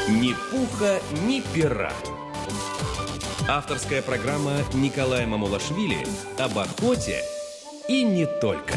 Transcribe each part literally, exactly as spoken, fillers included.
Ни пуха, ни пера. Авторская программа Николая Мамулашвили об охоте и не только.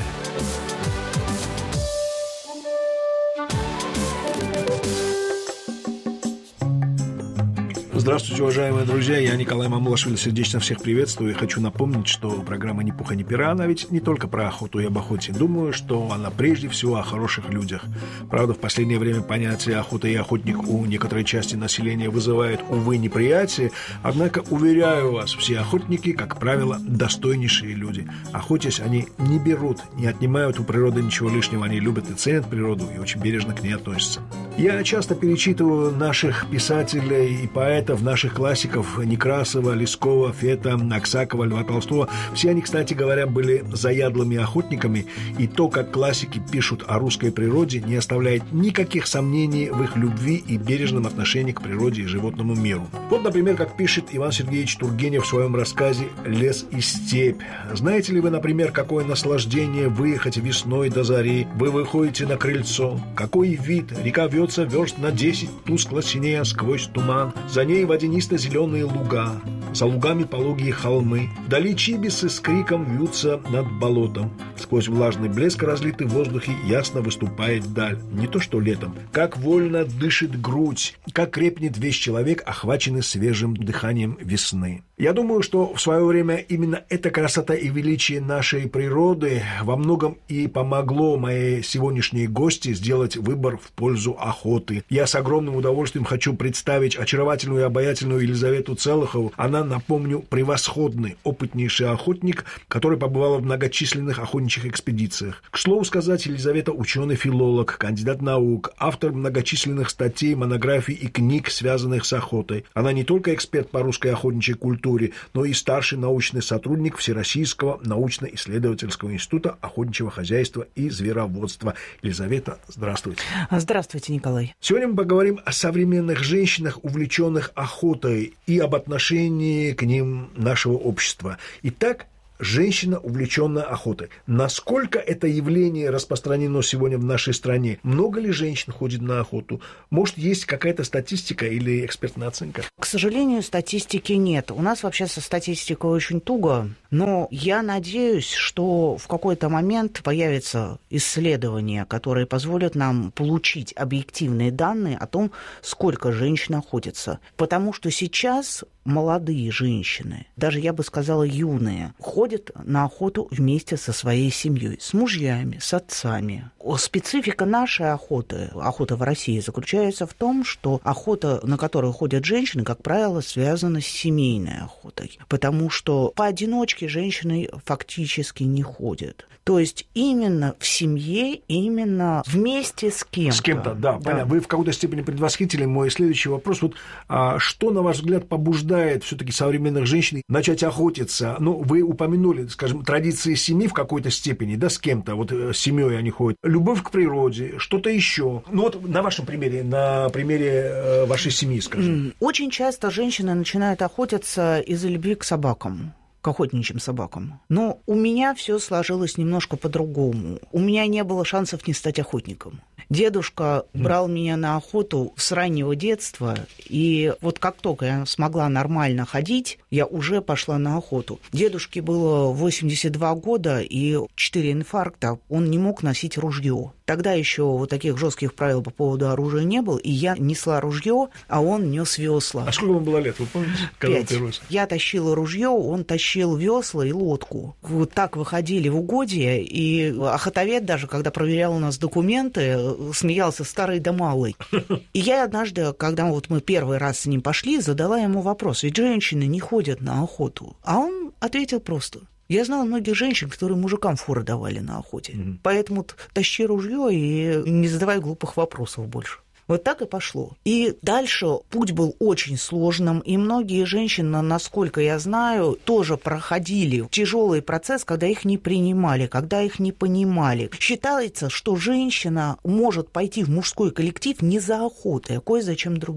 Здравствуйте, уважаемые друзья, я Николай Мамулашвили, сердечно всех приветствую и хочу напомнить, что программа «Ни пуха, ни пера», она ведь не только про охоту и об охоте. Думаю, что она прежде всего о хороших людях. Правда, в последнее время понятие охота и охотник у некоторой части населения вызывает, увы, неприятие, однако, уверяю вас, все охотники, как правило, достойнейшие люди. Охотясь, они не берут, не отнимают у природы ничего лишнего, они любят и ценят природу и очень бережно к ней относятся. Я часто перечитываю наших писателей и поэтов, наших классиков Некрасова, Лескова, Фета, Аксакова, Льва Толстого. Все они, кстати говоря, были заядлыми охотниками, и то, как классики пишут о русской природе, не оставляет никаких сомнений в их любви и бережном отношении к природе и животному миру. Вот, например, как пишет Иван Сергеевич Тургенев в своем рассказе «Лес и степь». Знаете ли вы, например, какое наслаждение выехать весной до зари? Вы выходите на крыльцо. Какой вид! Река вьется верст на десять, тускло синея сквозь туман. За ней водянисто-зеленые луга, за лугами пологие холмы. Вдали чибисы с криком вьются над болотом. Сквозь влажный блеск, разлитый в воздухе, ясно выступает даль. Не то что летом. Как вольно дышит грудь, как крепнет весь человек, охваченный свежим дыханием весны. Я думаю, что в свое время именно эта красота и величие нашей природы во многом и помогло моей сегодняшней гости сделать выбор в пользу охоты. Я с огромным удовольствием хочу представить очаровательную и обаятельную Елизавету Целухову. Она, напомню, превосходный, опытнейший охотник, который побывал в многочисленных охотничьих экспедициях. К слову сказать, Елизавета ученый-филолог, кандидат наук, автор многочисленных статей, монографий и книг, связанных с охотой. Она не только эксперт по русской охотничьей культуре, но и старший научный сотрудник Всероссийского научно-исследовательского института охотничьего хозяйства и звероводства. Елизавета, здравствуйте. Здравствуйте, Николай. Сегодня мы поговорим о современных женщинах, увлеченных охотой, и об отношении к ним нашего общества. Итак, женщина, увлеченная охотой. Насколько это явление распространено сегодня в нашей стране? Много ли женщин ходит на охоту? Может, есть какая-то статистика или экспертная оценка? К сожалению, статистики нет. У нас вообще со статистикой очень туго. Но я надеюсь, что в какой-то момент появятся исследования, которые позволят нам получить объективные данные о том, сколько женщин охотится. Потому что сейчас молодые женщины, даже я бы сказала юные, ходят на охоту вместе со своей семьей, с мужьями, с отцами. Специфика нашей охоты, охота в России, заключается в том, что охота, на которую ходят женщины, как правило, связана с семейной охотой, потому что поодиночке женщины фактически не ходят. То есть именно в семье, именно вместе с кем-то. С кем-то, да, да. Понятно. Вы в какой-то степени предвосхитили мой следующий вопрос. Вот а, что, на ваш взгляд, побуждает все-таки современных женщин начать охотиться? Ну, вы упомянули, скажем, традиции семьи в какой-то степени, да, с кем-то, вот с семьей они ходят. Любовь к природе, что-то еще. Ну, вот на вашем примере, на примере э, вашей семьи, скажем. Очень часто женщины начинают охотиться из-за любви к собакам, к охотничьим собакам. Но у меня все сложилось немножко по-другому. У меня не было шансов не стать охотником. Дедушка брал меня на охоту с раннего детства, и вот как только я смогла нормально ходить, я уже пошла на охоту. Дедушке было восемьдесят два года и четыре инфаркта, он не мог носить ружье. Тогда еще вот таких жестких правил по поводу оружия не было, и я несла ружье, а он нес весла. А сколько вам было лет, вы помните? Пять. Я тащила ружье, он тащил весла и лодку. Вот так выходили в угодья, и охотовед даже, когда проверял у нас документы, смеялся старый да малый. И я однажды, когда вот мы первый раз с ним пошли, задала ему вопрос, ведь женщины не ходят на охоту. А он ответил просто: я знала многих женщин, которые мужикам форы давали на охоте. Mm-hmm. Поэтому тащи ружье и не задавай глупых вопросов больше. Вот так и пошло. И дальше путь был очень сложным, и многие женщины, насколько я знаю, тоже проходили тяжелый процесс, когда их не принимали, когда их не понимали. Считается, что женщина может пойти в мужской коллектив не за охотой, а кое за чем другим.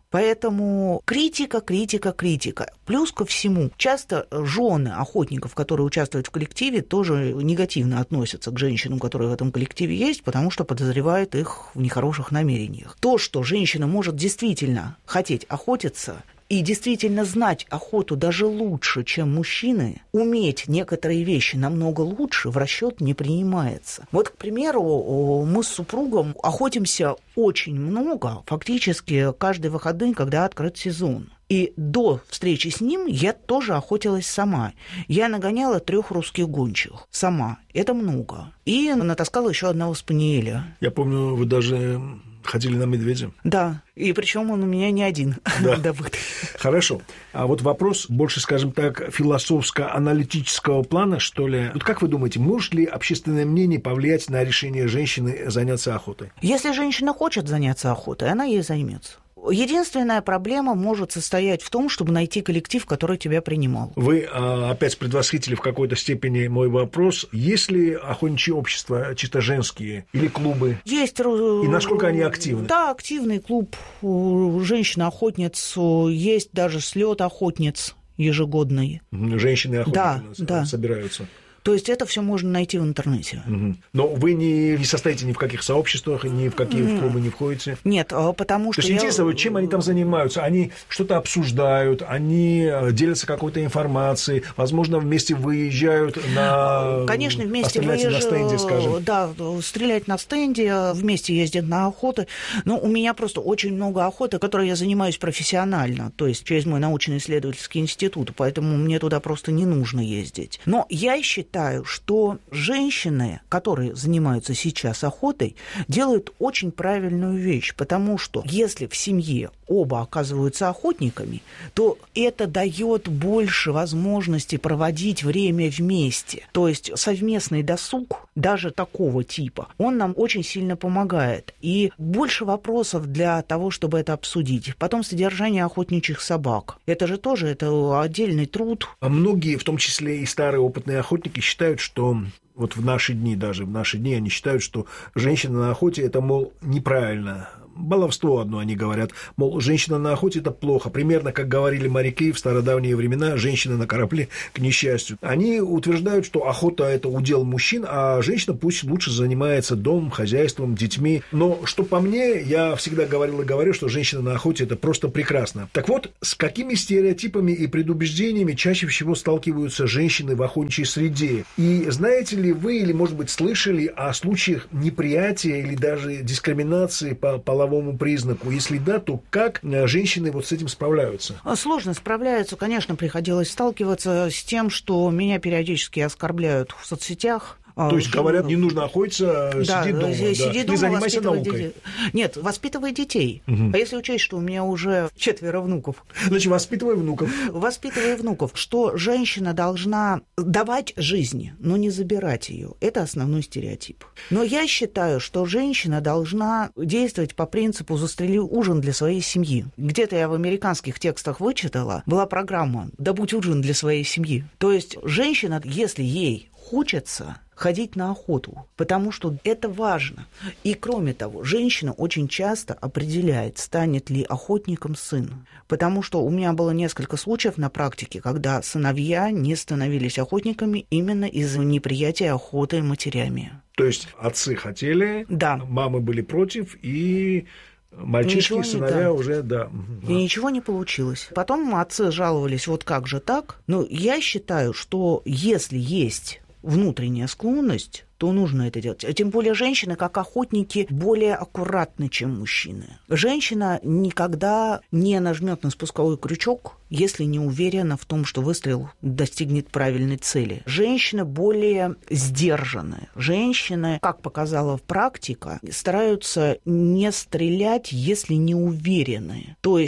Поэтому критика, критика, критика. Плюс ко всему, часто жены охотников, которые участвуют в коллективе, тоже негативно относятся к женщинам, которые в этом коллективе есть, потому что подозревают их в нехороших намерениях. То, что женщина может действительно хотеть охотиться и действительно знать охоту даже лучше, чем мужчины, уметь некоторые вещи намного лучше, в расчет не принимается. Вот, к примеру, мы с супругом охотимся очень много, фактически каждые выходные, когда открыт сезон. И до встречи с ним я тоже охотилась сама. Я нагоняла трех русских гончих сама. Это много. И натаскала еще одного спаниеля. Я помню, вы даже ходили на медведя. Да, и причем он у меня не один добыт. Хорошо. А вот вопрос больше, скажем так, философско-аналитического плана, что ли. Вот как вы думаете, может ли общественное мнение повлиять на решение женщины заняться охотой? Если женщина хочет заняться охотой, она ей займется. Единственная проблема может состоять в том, чтобы найти коллектив, который тебя принимал. Вы а, опять предвосхитили в какой-то степени мой вопрос. Есть ли охотничьи общества чисто женские или клубы? Есть. И насколько они активны? Да, активный клуб женщин-охотниц. Есть даже слет охотниц ежегодный. Женщины-охотницы да, да. собираются. То есть это все можно найти в интернете. Угу. Но вы не, не состоите ни в каких сообществах, ни в какие mm. клубы не входите? Нет, потому что... То есть я... интересно, чем они там занимаются? Они что-то обсуждают, они делятся какой-то информацией, возможно, вместе выезжают на... Конечно, вместе выезжают, на стенде, скажем. Да, стрелять на стенде, вместе ездят на охоты. Но у меня просто очень много охоты, которой я занимаюсь профессионально, то есть через мой научно-исследовательский институт, поэтому мне туда просто не нужно ездить. Но я считаю, считаю, что женщины, которые занимаются сейчас охотой, делают очень правильную вещь, потому что если в семье оба оказываются охотниками, то это дает больше возможности проводить время вместе. То есть совместный досуг, даже такого типа, он нам очень сильно помогает. И больше вопросов для того, чтобы это обсудить. Потом содержание охотничьих собак. Это же тоже это отдельный труд. А многие, в том числе и старые опытные охотники, считают, что вот в наши дни, даже в наши дни, они считают, что женщина на охоте – это, мол, неправильно. Баловство одно, они говорят. Мол, женщина на охоте – это плохо. Примерно, как говорили моряки в стародавние времена, женщина на корабле к несчастью. Они утверждают, что охота – это удел мужчин, а женщина пусть лучше занимается домом, хозяйством, детьми. Но, что по мне, я всегда говорил и говорю, что женщина на охоте – это просто прекрасно. Так вот, с какими стереотипами и предубеждениями чаще всего сталкиваются женщины в охотничьей среде? И знаете ли вы, или, может быть, слышали о случаях неприятия или даже дискриминации по половому признаку? Если да, то как женщины вот с этим справляются? Сложно справляются. Конечно, приходилось сталкиваться с тем, что меня периодически оскорбляют в соцсетях. То есть, говорят, не нужно охотиться, да, сиди дома, сиди да. дома, Не занимайся наукой. Детей. Нет, воспитывай детей. Угу. А если учесть, что у меня уже четверо внуков? Значит, воспитывай внуков. Воспитывай внуков. Что женщина должна давать жизнь, но не забирать ее. Это основной стереотип. Но я считаю, что женщина должна действовать по принципу «застрели ужин для своей семьи». Где-то я в американских текстах вычитала, была программа «Добудь ужин для своей семьи». То есть женщина, если ей хочется ходить на охоту, потому что это важно. И кроме того, женщина очень часто определяет, станет ли охотником сын. Потому что у меня было несколько случаев на практике, когда сыновья не становились охотниками именно из-за неприятия охоты матерями. То есть отцы хотели, да. Мамы были против, и мальчишки, ничего сыновья не, уже, да. И ничего не получилось. Потом отцы жаловались, вот как же так? Но я считаю, что если есть внутренняя склонность, то нужно это делать. А тем более женщины, как охотники, более аккуратны, чем мужчины. Женщина никогда не нажмет на спусковой крючок, если не уверена в том, что выстрел достигнет правильной цели. Женщины более сдержаны. Женщины, как показала практика, стараются не стрелять, если не уверены. То есть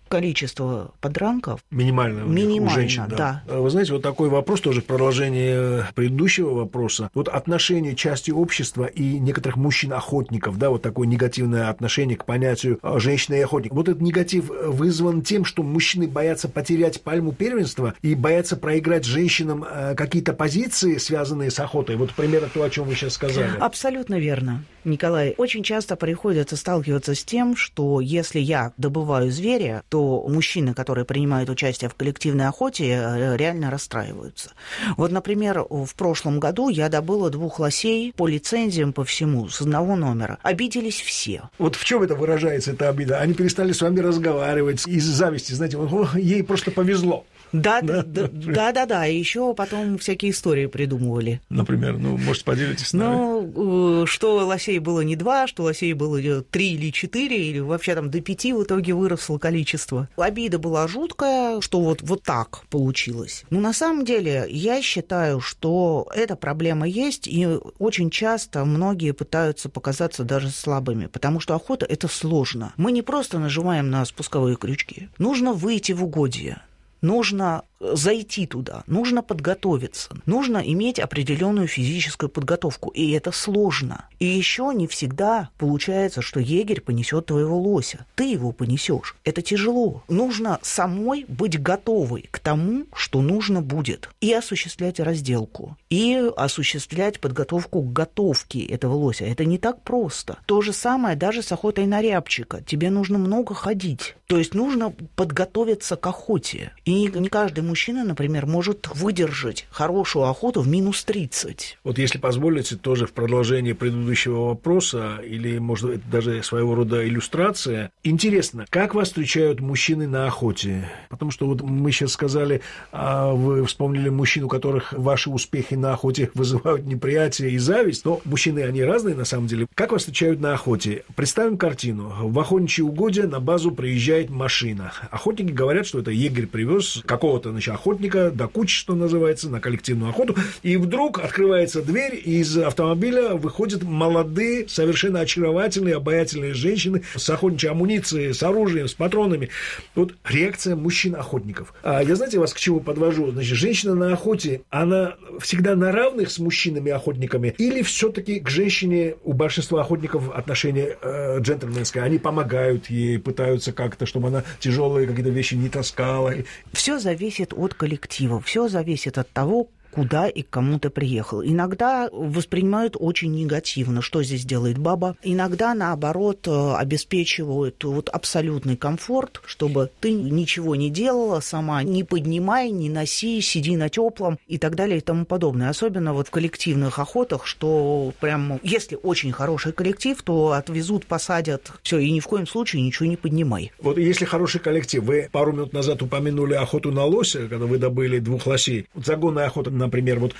количество подранков минимальное у, минимально, у женщин. Да. Да. Вы знаете, вот такой вопрос тоже в продолжение предыдущего вопроса. Вот отношение части общества и некоторых мужчин-охотников, да, вот такое негативное отношение к понятию женщины и охотник. Вот этот негатив вызван тем, что мужчины боятся потерять пальму первенства и боятся проиграть женщинам какие-то позиции, связанные с охотой. Вот примерно то, о чем вы сейчас сказали. Абсолютно верно, Николай. Очень часто приходится сталкиваться с тем, что если я добываю зверя, то мужчины, которые принимают участие в коллективной охоте, реально расстраиваются. Вот, например, в прошлом году я добыла двух лосей по лицензиям, по всему, с одного номера. Обиделись все. Вот в чем это выражается, эта обида? Они перестали с вами разговаривать из зависти, знаете, вот, ей просто повезло. Да, да, да, да, да, да. И еще потом всякие истории придумывали. Например, ну, может, поделитесь с нами? Ну, что лосей было не два, что лосей было три или четыре, или вообще там до пяти в итоге выросло количество. Обида была жуткая, что вот, вот так получилось. Но на самом деле я считаю, что эта проблема есть, и очень часто многие пытаются показаться даже слабыми, потому что охота – это сложно. Мы не просто нажимаем на спусковые крючки. Нужно выйти в угодье. Нужно зайти туда, нужно подготовиться, нужно иметь определенную физическую подготовку, и это сложно. И еще не всегда получается, что егерь понесет твоего лося. Ты его понесешь. Это тяжело. Нужно самой быть готовой к тому, что нужно будет, и осуществлять разделку, и осуществлять подготовку к готовке этого лося. Это не так просто. То же самое даже с охотой на рябчика. Тебе нужно много ходить. То есть нужно подготовиться к охоте. И не каждый мужчина, например, может выдержать хорошую охоту в минус тридцать. Вот если позволите, тоже в продолжение предыдущего вопроса, или, может быть, даже своего рода иллюстрация. Интересно, как вас встречают мужчины на охоте? Потому что вот мы сейчас сказали, а вы вспомнили мужчин, у которых ваши успехи на охоте вызывают неприятие и зависть, но мужчины, они разные на самом деле. Как вас встречают на охоте? Представим картину. В охотничье угодье на базу приезжает машина. Охотники говорят, что это егерь привез какого-то, значит, охотника до кучи, что называется, на коллективную охоту, и вдруг открывается дверь, и из автомобиля выходят молодые, совершенно очаровательные, обаятельные женщины с охотничьей амуницией, с оружием, с патронами. Вот реакция мужчин-охотников. А я, знаете, вас к чему подвожу? Значит, женщина на охоте, она всегда на равных с мужчинами-охотниками, или все-таки к женщине у большинства охотников отношение э, джентльменское? Они помогают ей, пытаются как-то, чтобы она тяжелые какие-то вещи не таскала. Все зависит от коллектива, все зависит от того, куда и к кому ты приехал. Иногда воспринимают очень негативно, что здесь делает баба. Иногда, наоборот, обеспечивают вот абсолютный комфорт, чтобы ты ничего не делала сама, не поднимай, не носи, сиди на теплом и так далее и тому подобное. Особенно вот в коллективных охотах, что прям, если очень хороший коллектив, то отвезут, посадят, все, и ни в коем случае ничего не поднимай. Вот если хороший коллектив, вы пару минут назад упомянули охоту на лося, когда вы добыли двух лосей. Вот загонная охота, например, вот